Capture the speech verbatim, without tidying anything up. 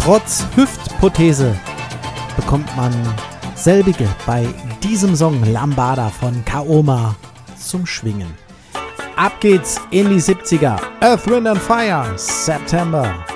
Trotz Hüftprothese bekommt man selbige bei diesem Song Lambada von Kaoma zum Schwingen. Ab geht's in die siebziger. Earth, Wind and Fire, September.